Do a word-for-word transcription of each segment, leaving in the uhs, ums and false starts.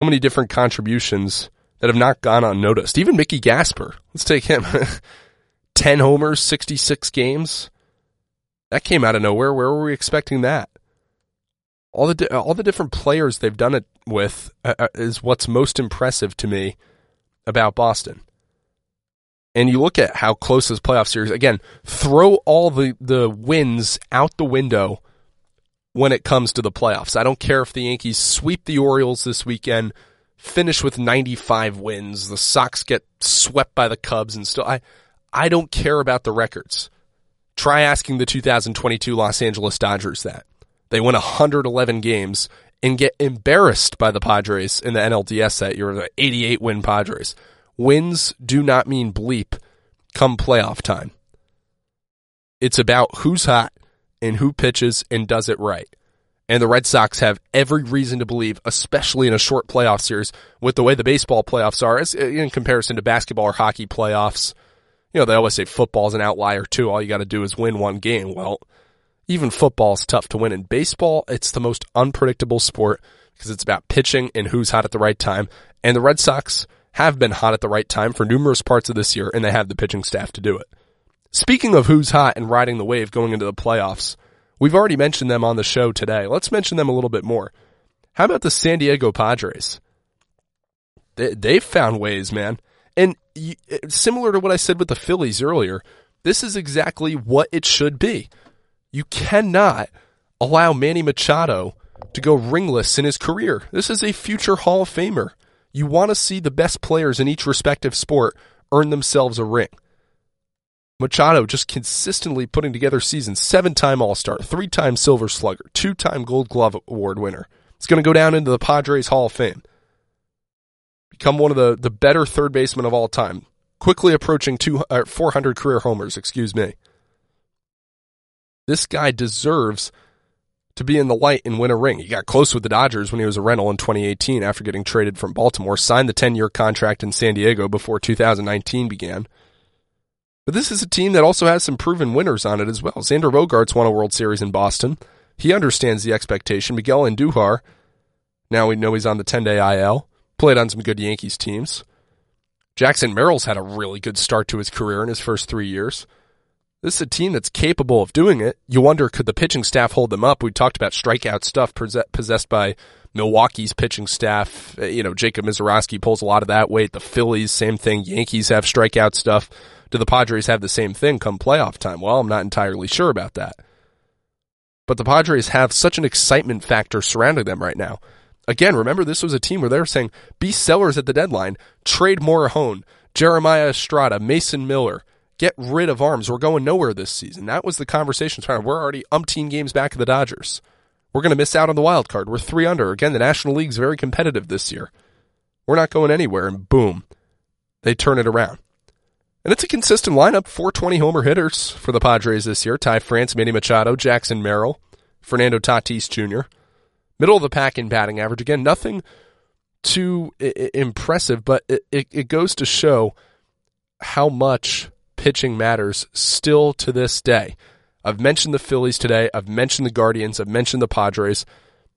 how many different contributions that have not gone unnoticed. Even Mickey Gasper, let's take him. ten homers, sixty-six games. That came out of nowhere. Where were we expecting that? All the di- all the different players they've done it with uh, is what's most impressive to me about Boston. And you look at how close this playoff series, again, throw all the, the wins out the window when it comes to the playoffs. I don't care if the Yankees sweep the Orioles this weekend, finish with ninety-five wins, the Sox get swept by the Cubs and still, I, I don't care about the records. Try asking the two thousand twenty-two Los Angeles Dodgers that. They win one hundred eleven games and get embarrassed by the Padres in the N L D S that year, the eighty-eight win Padres. Wins do not mean bleep come playoff time. It's about who's hot and who pitches and does it right. And the Red Sox have every reason to believe, especially in a short playoff series, with the way the baseball playoffs are, as in comparison to basketball or hockey playoffs. You know, they always say football's an outlier too. All you got to do is win one game. Well, even football's tough to win. In baseball, it's the most unpredictable sport because it's about pitching and who's hot at the right time. And the Red Sox have been hot at the right time for numerous parts of this year, and they have the pitching staff to do it. Speaking of who's hot and riding the wave going into the playoffs, we've already mentioned them on the show today. Let's mention them a little bit more. How about the San Diego Padres? They, they've found ways, man. And you, similar to what I said with the Phillies earlier, this is exactly what it should be. You cannot allow Manny Machado to go ringless in his career. This is a future Hall of Famer. You want to see the best players in each respective sport earn themselves a ring. Machado just consistently putting together seasons, seven-time All-Star, three-time Silver Slugger, two-time Gold Glove Award winner. It's going to go down into the Padres Hall of Fame. Become one of the, the better third basemen of all time. Quickly approaching two, uh, four hundred career homers, excuse me. This guy deserves to be in the light and win a ring. He got close with the Dodgers when he was a rental in twenty eighteen after getting traded from Baltimore, signed the ten-year contract in San Diego before two thousand nineteen began. But this is a team that also has some proven winners on it as well. Xander Bogaerts won a World Series in Boston. He understands the expectation. Miguel Andujar, now we know he's on the ten-day I L, played on some good Yankees teams. Jackson Merrill's had a really good start to his career in his first three years. This is a team that's capable of doing it. You wonder, could the pitching staff hold them up? We talked about strikeout stuff possessed by Milwaukee's pitching staff. You know, Jacob Misiorowski pulls a lot of that weight. The Phillies, same thing. Yankees have strikeout stuff. Do the Padres have the same thing come playoff time? Well, I'm not entirely sure about that. But the Padres have such an excitement factor surrounding them right now. Again, remember, this was a team where they were saying, be sellers at the deadline, trade Morahone, Jeremiah Estrada, Mason Miller, get rid of arms. We're going nowhere this season. That was the conversation. We're already umpteen games back of the Dodgers. We're going to miss out on the wild card. We're three under. Again, the National League's very competitive this year. We're not going anywhere, and boom, they turn it around. And it's a consistent lineup, four twenty homer hitters for the Padres this year. Ty France, Manny Machado, Jackson Merrill, Fernando Tatis Junior Middle of the pack in batting average. Again, nothing too I- impressive, but it, it, it goes to show how much pitching matters still to this day. I've mentioned the Phillies today. I've mentioned the Guardians. I've mentioned the Padres.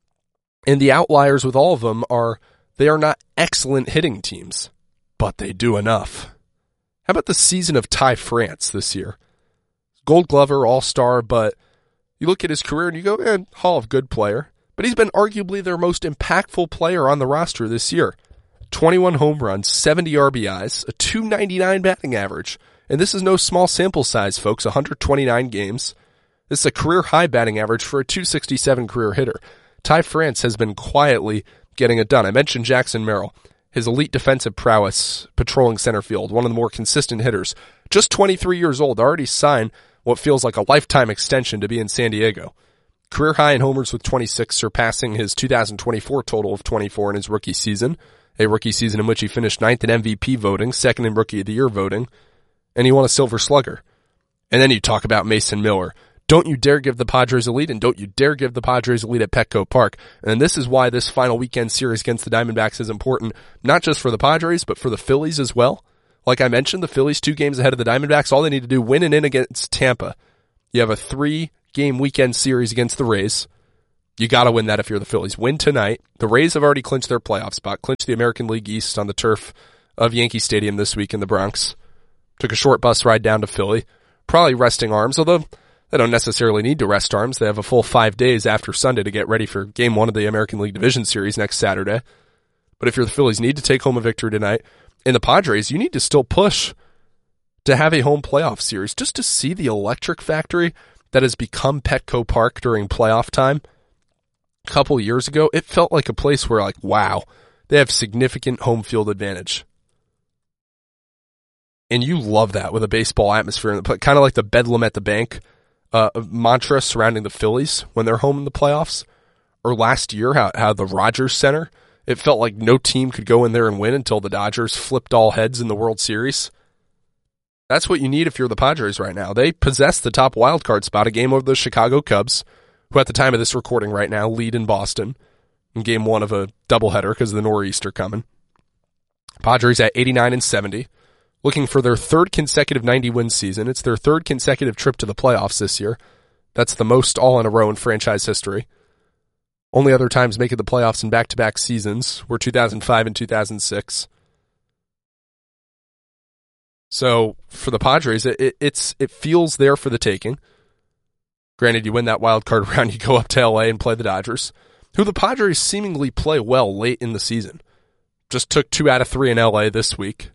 And the outliers with all of them are they are not excellent hitting teams, but they do enough. How about the season of Ty France this year? Gold Glover, All-Star, but you look at his career and you go, eh, Hall of Good player. But he's been arguably their most impactful player on the roster this year. twenty-one home runs, seventy R B Is, a two ninety-nine batting average. And this is no small sample size, folks, one hundred twenty-nine games. This is a career-high batting average for a two sixty-seven career hitter. Ty France has been quietly getting it done. I mentioned Jackson Merrill, his elite defensive prowess, patrolling center field, one of the more consistent hitters. Just twenty-three years old, already signed what feels like a lifetime extension to be in San Diego. Career high in homers with twenty-six, surpassing his two thousand twenty-four total of twenty-four in his rookie season, a rookie season in which he finished ninth in M V P voting, second in Rookie of the Year voting, and he won a Silver Slugger. And then you talk about Mason Miller. Don't you dare give the Padres a lead, and don't you dare give the Padres a lead at Petco Park. And this is why this final weekend series against the Diamondbacks is important, not just for the Padres, but for the Phillies as well. Like I mentioned, the Phillies two games ahead of the Diamondbacks. All they need to do, win and in against Tampa. You have a three-game weekend series against the Rays. You got to win that if you're the Phillies. Win tonight. The Rays have already clinched their playoff spot, clinched the American League East on the turf of Yankee Stadium this week in the Bronx. Took a short bus ride down to Philly. Probably resting arms, although they don't necessarily need to rest arms. They have a full five days after Sunday to get ready for game one of the American League Division Series next Saturday. But if you're the Phillies, you need to take home a victory tonight. And the Padres, you need to still push to have a home playoff series just to see the electric factory that has become Petco Park during playoff time. A couple years ago, it felt like a place where, like, wow, they have significant home field advantage. And you love that with a baseball atmosphere, kind of like the Bedlam at the Bank uh, mantra surrounding the Phillies when they're home in the playoffs. Or last year, how, how the Rogers Center, it felt like no team could go in there and win until the Dodgers flipped all heads in the World Series. That's what you need if you're the Padres right now. They possess the top wildcard spot, a game over the Chicago Cubs, who at the time of this recording right now lead in Boston in game one of a doubleheader because of the nor'easter coming. Padres at eighty-nine and seventy, looking for their third consecutive ninety-win season. It's their third consecutive trip to the playoffs this year. That's the most all in a row in franchise history. Only other times making the playoffs in back-to-back seasons were two thousand five and two thousand six. So for the Padres, it, it, it's it feels there for the taking. Granted, you win that wild card round, you go up to L A and play the Dodgers, who the Padres seemingly play well late in the season. Just took two out of three in L A this week.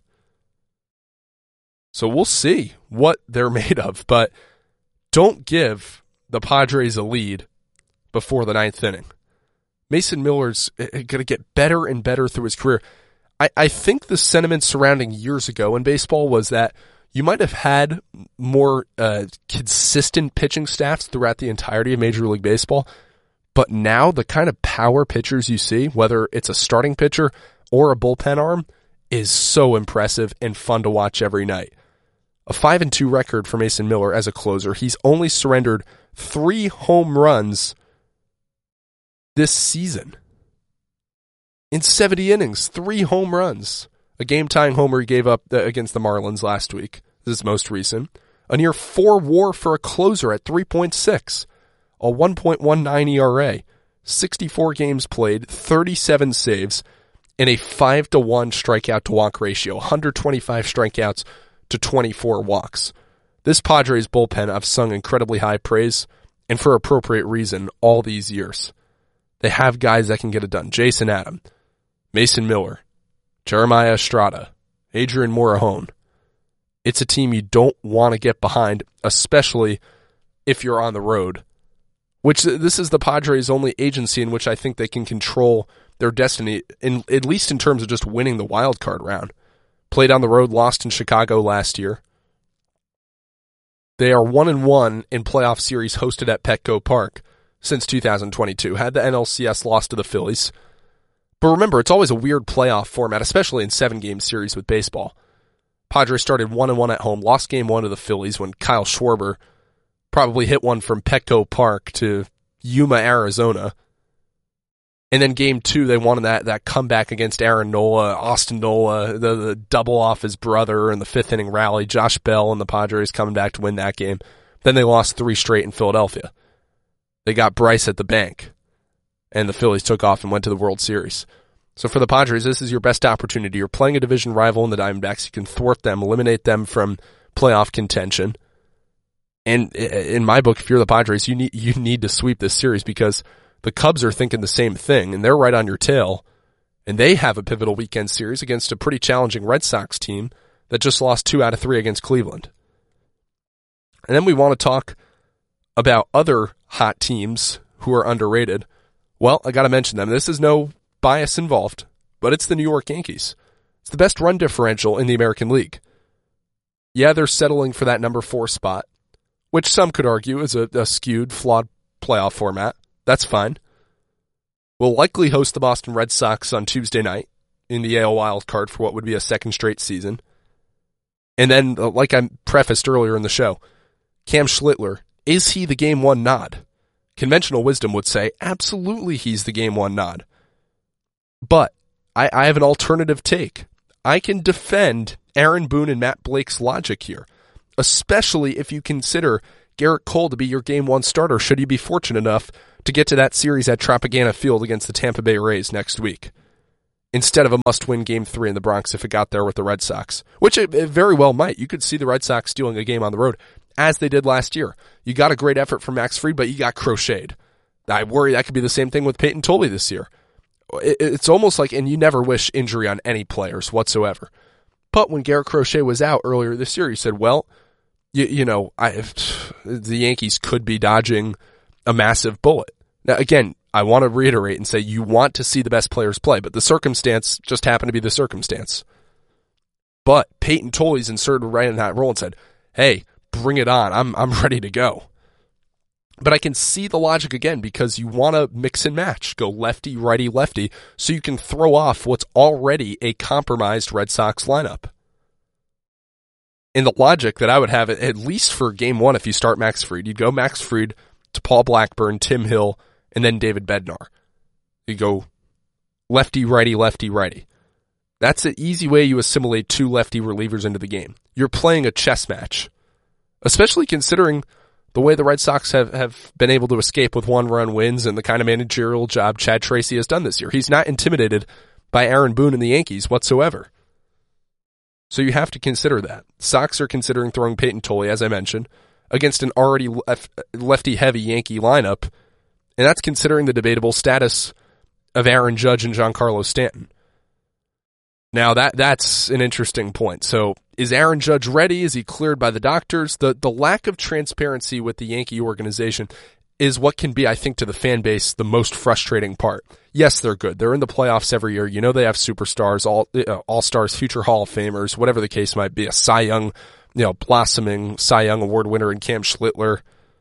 So we'll see what they're made of, but don't give the Padres a lead before the ninth inning. Mason Miller's going to get better and better through his career. I, I think the sentiment surrounding years ago in baseball was that you might have had more uh, consistent pitching staffs throughout the entirety of Major League Baseball, but now the kind of power pitchers you see, whether it's a starting pitcher or a bullpen arm, is so impressive and fun to watch every night. A five and two record for Mason Miller as a closer. He's only surrendered three home runs this season. In seventy innings, three home runs. A game-tying homer he gave up against the Marlins last week. This is most recent. A near four WAR for a closer at three point six. A one point one nine E R A. sixty-four games played, thirty-seven saves, and a five to one strikeout to walk ratio. one hundred twenty-five strikeouts to twenty-four walks. This Padres bullpen I've sung incredibly high praise, and for appropriate reason, all these years. They have guys that can get it done. Jason Adam, Mason Miller, Jeremiah Estrada, Adrian Morejon. It's a team you don't want to get behind, especially if you're on the road. Which this is the Padres' only agency in which I think they can control their destiny, in, at least in terms of just winning the wild card round. Played on the road, lost in Chicago last year. They are one and one in playoff series hosted at Petco Park since two thousand twenty-two. Had the N L C S lost to the Phillies. But remember, it's always a weird playoff format, especially in seven-game series with baseball. Padres started one and one at home, lost game one to the Phillies when Kyle Schwarber probably hit one from Petco Park to Yuma, Arizona. And then game two, they won that, that comeback against Aaron Nola, Austin Nola, the, the double off his brother in the fifth inning rally, Josh Bell and the Padres coming back to win that game. Then they lost three straight in Philadelphia. They got Bryce at the bank, and the Phillies took off and went to the World Series. So for the Padres, this is your best opportunity. You're playing a division rival in the Diamondbacks. You can thwart them, eliminate them from playoff contention. And in my book, if you're the Padres, you need you need to sweep this series because the Cubs are thinking the same thing, and they're right on your tail. And they have a pivotal weekend series against a pretty challenging Red Sox team that just lost two out of three against Cleveland. And then we want to talk about other hot teams who are underrated. Well, I got to mention them. This is no bias involved, but it's the New York Yankees. It's the best run differential in the American League. Yeah, they're settling for that number four spot, which some could argue is a, a skewed, flawed playoff format. That's fine. We'll likely host the Boston Red Sox on Tuesday night in the A L wild card for what would be a second straight season. And then, like I prefaced earlier in the show, Cam Schlittler, is he the game one nod? Conventional wisdom would say, absolutely he's the game one nod. But I, I have an alternative take. I can defend Aaron Boone and Matt Blake's logic here, especially if you consider Garrett Cole to be your game one starter should you be fortunate enough to get to that series at Tropicana Field against the Tampa Bay Rays next week, instead of a must-win Game three in the Bronx if it got there with the Red Sox, which it, it very well might. You could see the Red Sox stealing a game on the road, as they did last year. You got a great effort from Max Fried, but you got crocheted. I worry that could be the same thing with Peyton Tolley this year. It, it's almost like, and you never wish injury on any players whatsoever. But when Garrett Crochet was out earlier this year, you said, well, you, you know, I, the Yankees could be dodging a massive bullet. Now, again, I want to reiterate and say you want to see the best players play, but the circumstance just happened to be the circumstance. But Peyton Tolley's inserted right in that role and said, hey, bring it on. I'm I'm ready to go. But I can see the logic again because you want to mix and match, go lefty, righty, lefty, so you can throw off what's already a compromised Red Sox lineup. And the logic that I would have, at least for game one, if you start Max Fried, you'd go Max Fried to Paul Blackburn, Tim Hill, and then David Bednar. You go lefty, righty, lefty, righty. That's an easy way you assimilate two lefty relievers into the game. You're playing a chess match, especially considering the way the Red Sox have, have been able to escape with one-run wins and the kind of managerial job Chad Tracy has done this year. He's not intimidated by Aaron Boone and the Yankees whatsoever. So you have to consider that. Sox are considering throwing Peyton Tolley, as I mentioned, against an already lef- lefty-heavy Yankee lineup, and that's considering the debatable status of Aaron Judge and Giancarlo Stanton. Now, that that's an interesting point. So, is Aaron Judge ready? Is he cleared by the doctors? The the lack of transparency with the Yankee organization is what can be, I think, to the fan base, the most frustrating part. Yes, they're good. They're in the playoffs every year. You know they have superstars, all uh, all-stars, future Hall of Famers, whatever the case might be, a Cy Young, you know, blossoming Cy Young Award winner in Cam Schlittler.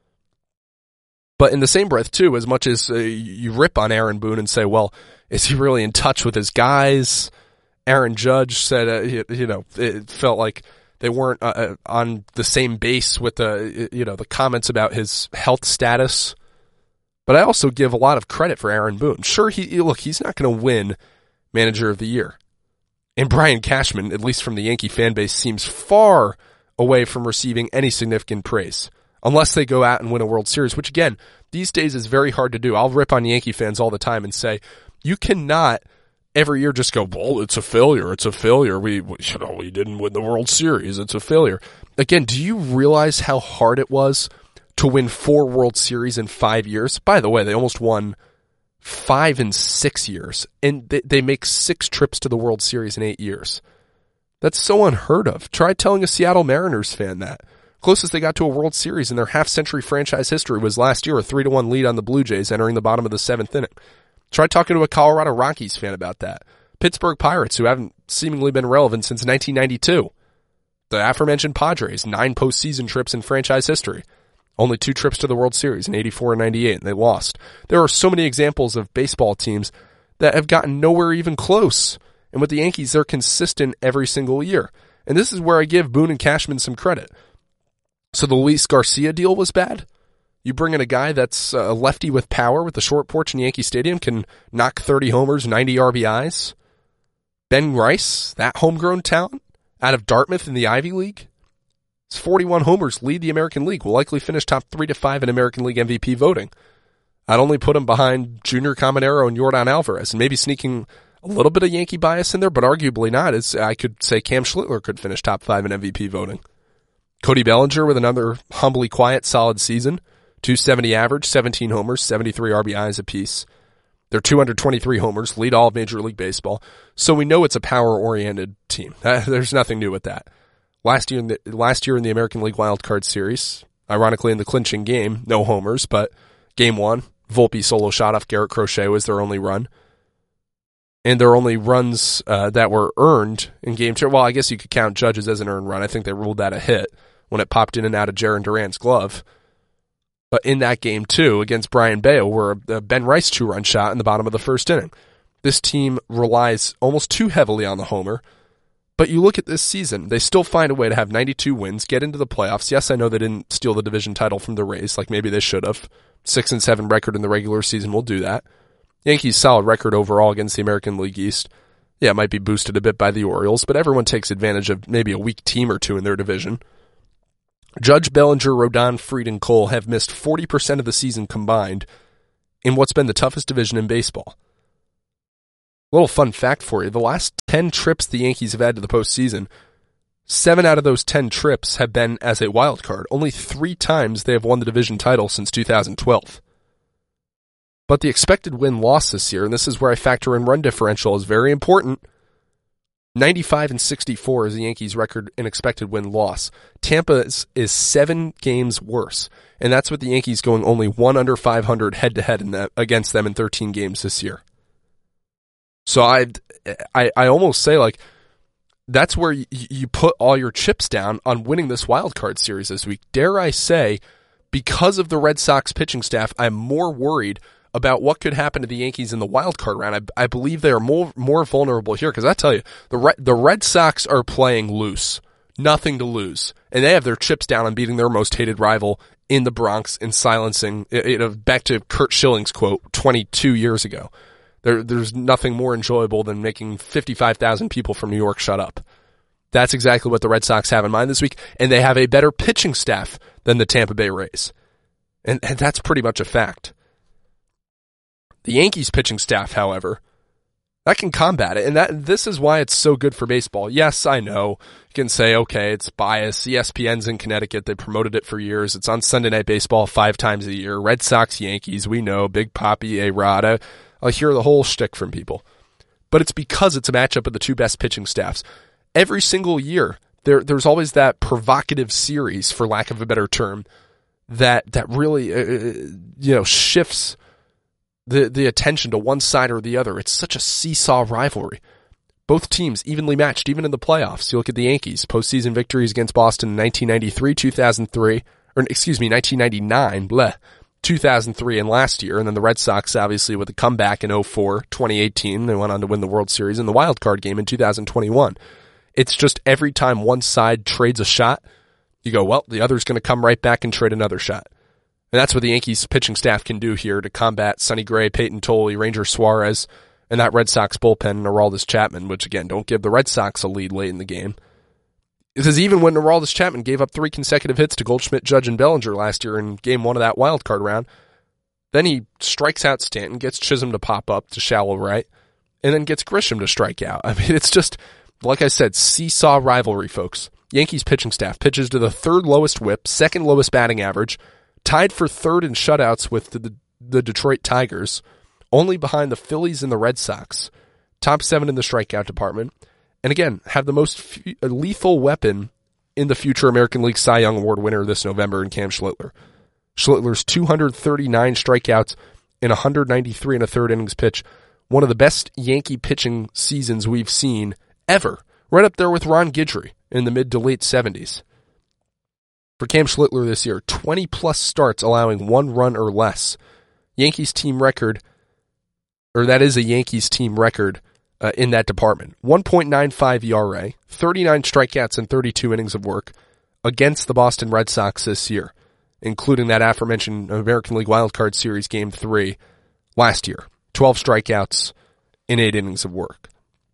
But in the same breath, too, as much as uh, you rip on Aaron Boone and say, well, is he really in touch with his guys? Aaron Judge said, uh, you, you know, it felt like they weren't uh, on the same base with the, you know, the comments about his health status. But I also give a lot of credit for Aaron Boone. Sure, he look, he's not going to win Manager of the Year. And Brian Cashman, at least from the Yankee fan base, seems far away from receiving any significant praise. Unless they go out and win a World Series, which again, these days is very hard to do. I'll rip on Yankee fans all the time and say, you cannot every year just go, well, it's a failure, it's a failure. We, we, you know, we didn't win the World Series, it's a failure. Again, do you realize how hard it was to win four World Series in five years? By the way, they almost won five in six years, and they, they make six trips to the World Series in eight years. That's so unheard of. Try telling a Seattle Mariners fan that. Closest they got to a World Series in their half-century franchise history was last year, a three to one lead on the Blue Jays entering the bottom of the seventh inning. Try talking to a Colorado Rockies fan about that. Pittsburgh Pirates, who haven't seemingly been relevant since nineteen ninety-two. The aforementioned Padres, nine postseason trips in franchise history. Only two trips to the World Series in eighty-four and ninety-eight, and they lost. There are so many examples of baseball teams that have gotten nowhere even close. And with the Yankees, they're consistent every single year. And this is where I give Boone and Cashman some credit. So the Luis Garcia deal was bad? You bring in a guy that's a lefty with power with the short porch in Yankee Stadium, can knock thirty homers, ninety R B Is. Ben Rice, that homegrown talent, out of Dartmouth in the Ivy League. His forty-one homers lead the American League, will likely finish top three to five in American League M V P voting. I'd only put him behind Junior Caminero and Yordan Alvarez, and maybe sneaking a little bit of Yankee bias in there, but arguably not. As I could say Cam Schlittler could finish top five in M V P voting. Cody Bellinger with another humbly quiet, solid season. two seventy average, seventeen homers, seventy-three R B Is apiece. They're two hundred twenty-three homers, lead all of Major League Baseball. So we know it's a power-oriented team. There's nothing new with that. Last year in the, last year in the American League Wild Card Series, ironically in the clinching game, no homers, but game one, Volpe solo shot off Garrett Crochet was their only run. And their only runs uh, that were earned in game two, well, I guess you could count Judge's as an earned run. I think they ruled that a hit when it popped in and out of Jarren Duran's glove. But in that game, too, against Brian Bale, were a Ben Rice two-run shot in the bottom of the first inning. This team relies almost too heavily on the homer. But you look at this season, they still find a way to have ninety-two wins, get into the playoffs. Yes, I know they didn't steal the division title from the Rays, like maybe they should have. Six and seven record in the regular season will do that. Yankees' solid record overall against the American League East. Yeah, it might be boosted a bit by the Orioles, but everyone takes advantage of maybe a weak team or two in their division. Judge, Bellinger, Rodon, Fried, and Cole have missed forty percent of the season combined in what's been the toughest division in baseball. Little fun fact for you, the last ten trips the Yankees have had to the postseason, seven out of those ten trips have been as a wild card. Only three times they have won the division title since two thousand twelve. But the expected win-loss this year, and this is where I factor in run differential, is very important. ninety-five and sixty-four is the Yankees' record in expected win-loss. Tampa is, is seven games worse, and that's with the Yankees going only one under five hundred head-to-head in that, against them in thirteen games this year. So I, I, I almost say, like, that's where you, you put all your chips down on winning this wild card series this week. Dare I say, because of the Red Sox pitching staff, I'm more worried about what could happen to the Yankees in the wild card round. I, I believe they are more more vulnerable here, because I tell you, the Red, the Red Sox are playing loose, nothing to lose, and they have their chips down on beating their most hated rival in the Bronx and silencing. You know, back to Curt Schilling's quote twenty-two years ago. There, there's nothing more enjoyable than making fifty-five thousand people from New York shut up. That's exactly what the Red Sox have in mind this week, and they have a better pitching staff than the Tampa Bay Rays. And, and that's pretty much a fact. The Yankees pitching staff, however, that can combat it, and that this is why it's so good for baseball. Yes, I know. You can say, okay, it's bias. E S P N's in Connecticut. They promoted it for years. It's on Sunday Night Baseball five times a year. Red Sox, Yankees, we know. Big Papi, A-Rod. I'll hear the whole shtick from people. But it's because it's a matchup of the two best pitching staffs. Every single year, there, there's always that provocative series, for lack of a better term, that that really uh, you know shifts the the attention to one side or the other. It's such a seesaw rivalry. Both teams evenly matched, even in the playoffs. You look at the Yankees, postseason victories against Boston in nineteen ninety-three, two thousand three, or excuse me, nineteen ninety-nine, bleh, two thousand three, and last year. And then the Red Sox, obviously, with a comeback in oh four, twenty eighteen. They went on to win the World Series in the wild card game in two thousand twenty-one. It's just every time one side trades a shot, you go, well, the other's going to come right back and trade another shot. And that's what the Yankees pitching staff can do here to combat Sonny Gray, Peyton Tolley, Ranger Suarez, and that Red Sox bullpen, and Aroldis Chapman, which, again, don't give the Red Sox a lead late in the game. Because even when Aroldis Chapman gave up three consecutive hits to Goldschmidt, Judge, and Bellinger last year in game one of that wild card round, then he strikes out Stanton, gets Chisholm to pop up to shallow right, and then gets Grisham to strike out. I mean, it's just, like I said, seesaw rivalry, folks. Yankees pitching staff pitches to the third lowest whip, second lowest batting average, tied for third in shutouts with the, the Detroit Tigers, only behind the Phillies and the Red Sox, top seven in the strikeout department, and again, have the most f- lethal weapon in the future American League Cy Young Award winner this November in Cam Schlittler. Schlittler's two hundred thirty-nine strikeouts in one hundred ninety-three and a third innings pitch, one of the best Yankee pitching seasons we've seen ever, right up there with Ron Guidry in the mid to late seventies. For Cam Schlittler this year, twenty plus starts allowing one run or less. Yankees team record, or that is a Yankees team record uh, in that department. one point nine five E R A, thirty-nine strikeouts and thirty-two innings of work against the Boston Red Sox this year, including that aforementioned American League Wildcard Series Game three last year. twelve strikeouts in eight innings of work.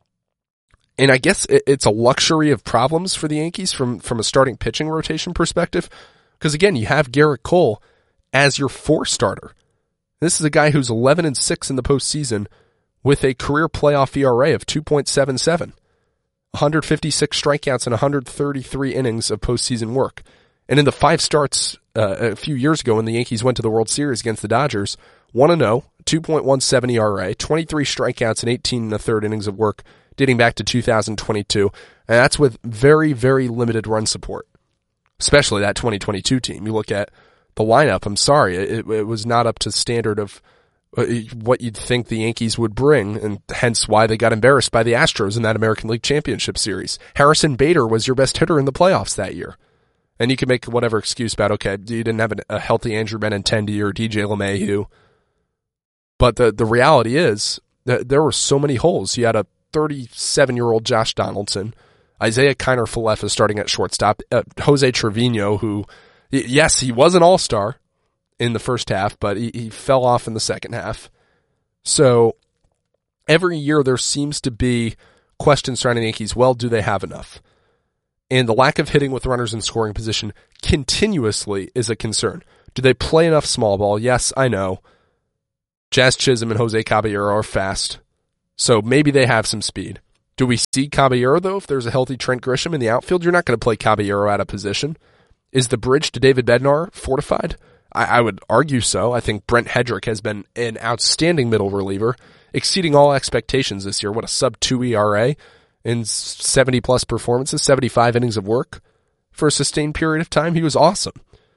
And I guess it's a luxury of problems for the Yankees from, from a starting pitching rotation perspective. Because again, you have Garrett Cole as your four starter. This is a guy who's eleven and six in the postseason with a career playoff E R A of two point seven seven. one hundred fifty-six strikeouts and one hundred thirty-three innings of postseason work. And in the five starts uh, a few years ago when the Yankees went to the World Series against the Dodgers, one and oh, two point one seven E R A, twenty-three strikeouts and eighteen and a third innings of work, dating back to two thousand twenty-two, and that's with very, very limited run support, especially that twenty twenty-two team. You look at the lineup, I'm sorry, it, it was not up to standard of what you'd think the Yankees would bring, and hence why they got embarrassed by the Astros in that American League Championship Series. Harrison Bader was your best hitter in the playoffs that year. And you can make whatever excuse about, okay, you didn't have a healthy Andrew Benintendi or D J LeMahieu. But the, the reality is that there were so many holes. You had a thirty-seven-year-old Josh Donaldson, Isaiah Kiner-Falefa starting at shortstop, uh, Jose Trevino, who, yes, he was an all-star in the first half, but he, he fell off in the second half. So every year there seems to be questions surrounding the Yankees. Well, do they have enough? And the lack of hitting with runners in scoring position continuously is a concern. Do they play enough small ball? Yes, I know. Jazz Chisholm and Jose Caballero are fast, so maybe they have some speed. Do we see Caballero, though, if there's a healthy Trent Grisham in the outfield? You're not going to play Caballero out of position. Is the bridge to David Bednar fortified? I, I would argue so. I think Brent Hedrick has been an outstanding middle reliever, exceeding all expectations this year. What a sub two E R A in seventy-plus performances, seventy-five innings of work for a sustained period of time. He was awesome.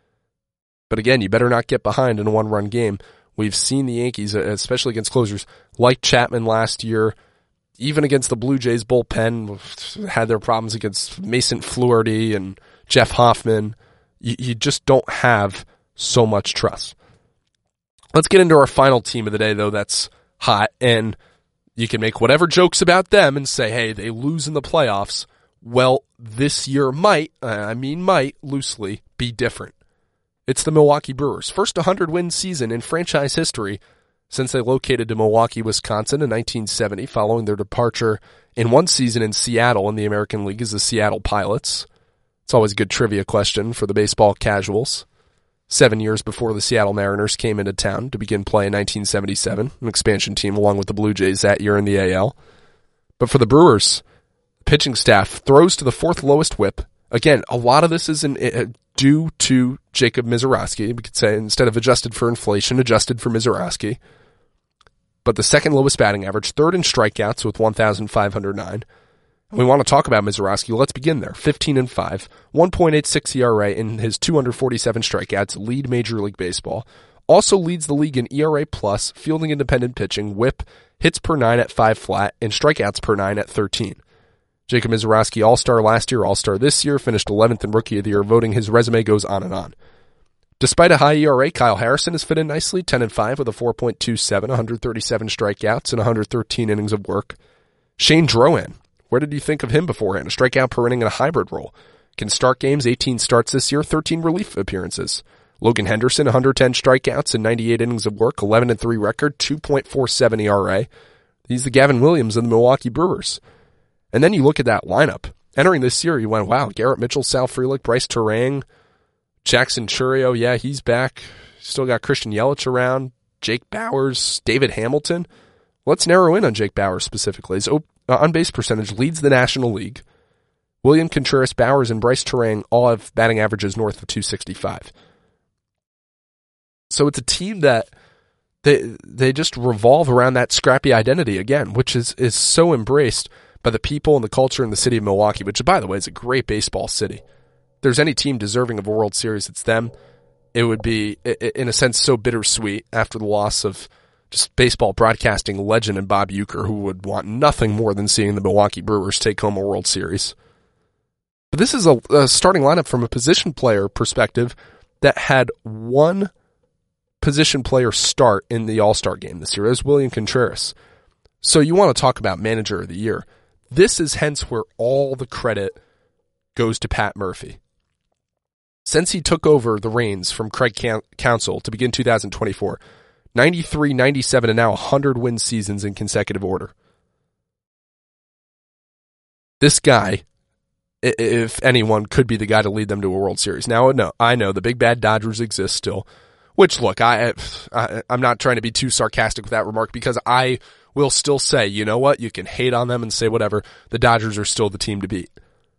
But again, you better not get behind in a one-run game. We've seen the Yankees, especially against closers, like Chapman last year, even against the Blue Jays bullpen, had their problems against Mason Fluharty and Jeff Hoffman. You, you just don't have so much trust. Let's get into our final team of the day, though, that's hot, and you can make whatever jokes about them and say, hey, they lose in the playoffs. Well, this year might, I mean might, loosely, be different. It's the Milwaukee Brewers. First one hundred win season in franchise history since they located to Milwaukee, Wisconsin in nineteen seventy, following their departure in one season in Seattle in the American League as the Seattle Pilots. It's always a good trivia question for the baseball casuals. Seven years before the Seattle Mariners came into town to begin play in nineteen seventy-seven, an expansion team along with the Blue Jays that year in the A L. But for the Brewers, the pitching staff throws to the fourth lowest whip. Again, a lot of this is in, uh, due to Jacob Misiorowski. We could say instead of adjusted for inflation, adjusted for Misiorowski. But the second lowest batting average, third in strikeouts with one thousand five hundred nine. And we want to talk about Misiorowski. Let's begin there. fifteen and five, one point eight six E R A in his two hundred forty-seven strikeouts, lead Major League Baseball. Also leads the league in E R A plus, fielding independent pitching, whip, hits per nine at five flat, and strikeouts per nine at thirteen. Jacob Misiorowski, All-Star last year, All-Star this year, finished eleventh in Rookie of the Year voting. His resume goes on and on. Despite a high E R A, Kyle Harrison has fit in nicely, ten and five with a four point two seven, one hundred thirty-seven strikeouts, and one hundred thirteen innings of work. Shane Drohan, where did you think of him beforehand? A strikeout per inning in a hybrid role. Can start games, eighteen starts this year, thirteen relief appearances. Logan Henderson, one hundred ten strikeouts and ninety-eight innings of work, eleven and three record, two point four seven E R A. He's the Gavin Williams of the Milwaukee Brewers. And then you look at that lineup. Entering this year, you went, wow, Garrett Mitchell, Sal Frelick, Bryce Terang, Jackson Chourio, yeah, he's back. Still got Christian Yelich around, Jake Bauers, David Hamilton. Let's narrow in on Jake Bauers specifically. His on-base percentage leads the National League. William Contreras, Bauers, and Bryce Terang all have batting averages north of two sixty-five. So it's a team that they they just revolve around that scrappy identity again, which is, is so embraced by the people and the culture in the city of Milwaukee, which, by the way, is a great baseball city. If there's any team deserving of a World Series, it's them. It would be, in a sense, so bittersweet after the loss of just baseball broadcasting legend and Bob Uecker, who would want nothing more than seeing the Milwaukee Brewers take home a World Series. But this is a, a starting lineup from a position player perspective that had one position player start in the All-Star game this year. It was William Contreras. So you want to talk about manager of the year. This is hence where all the credit goes to Pat Murphy. Since he took over the reins from Craig Counsell to begin two thousand twenty-four, ninety-three, ninety-seven, and now one hundred win seasons in consecutive order. This guy, if anyone, could be the guy to lead them to a World Series. Now, no, I know the big bad Dodgers exist still, which, look, I, I, I'm not trying to be too sarcastic with that remark because I will still say, you know what, you can hate on them and say whatever, the Dodgers are still the team to beat.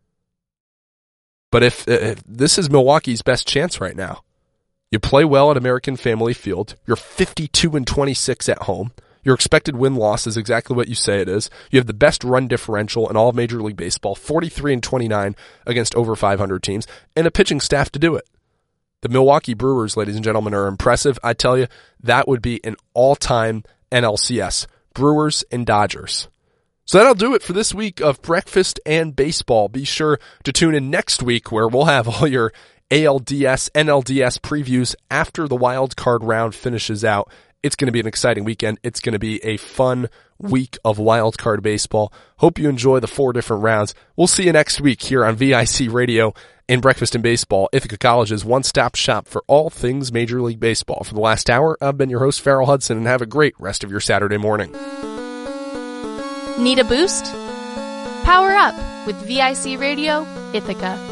But if, if this is Milwaukee's best chance right now, you play well at American Family Field, you're fifty-two and twenty-six at home, your expected win-loss is exactly what you say it is, you have the best run differential in all of Major League Baseball, forty-three and twenty-nine against over five hundred teams, and a pitching staff to do it. The Milwaukee Brewers, ladies and gentlemen, are impressive. I tell you, that would be an all-time N L C S. Brewers and Dodgers. So that'll do it for this week of Breakfast and Baseball. Be sure to tune in next week where we'll have all your A L D S, N L D S previews after the wild card round finishes out. It's going to be an exciting weekend. It's going to be a fun week of wild card baseball. Hope you enjoy the four different rounds. We'll see you next week here on V I C Radio and Breakfast and Baseball, Ithaca College's one-stop shop for all things Major League Baseball. For the last hour, I've been your host, Farrell Hudson, and have a great rest of your Saturday morning. Need a boost? Power up with V I C Radio, Ithaca.